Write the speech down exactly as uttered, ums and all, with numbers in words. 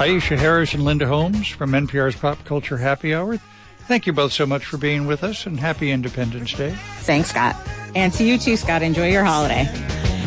Aisha Harris and Linda Holmes from N P R's Pop Culture Happy Hour. Thank you both so much for being with us, and happy Independence Day. Thanks, Scott. And to you too, Scott. Enjoy your holiday.